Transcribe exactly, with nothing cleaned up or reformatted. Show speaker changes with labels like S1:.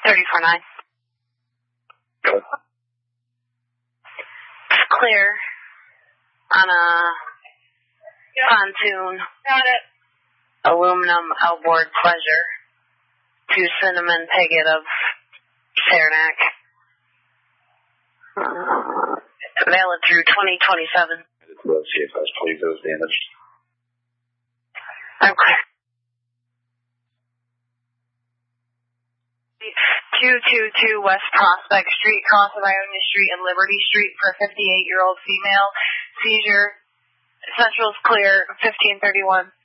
S1: thirty-four nine.
S2: Good.
S1: It's clear on a yep. pontoon.
S3: Got it.
S1: Aluminum outboard pleasure to Cinnamon Piggott of Saranac. Uh, valid through twenty twenty-seven.
S2: The C F S, please, it was damaged.
S1: I'm clear. two two two West Prospect Street, cross of Ionia Street and Liberty Street for a fifty-eight-year-old female. Seizure. Central's clear, fifteen thirty-one.